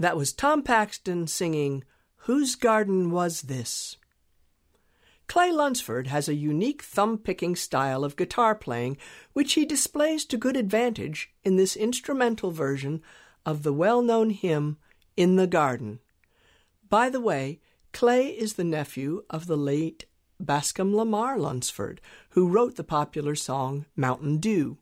That was Tom Paxton singing Whose Garden Was This? Clay Lunsford has a unique thumb-picking style of guitar playing, which he displays to good advantage in this instrumental version of the well-known hymn, In the Garden. By the way, Clay is the nephew of the late Bascom Lamar Lunsford, who wrote the popular song Mountain Dew.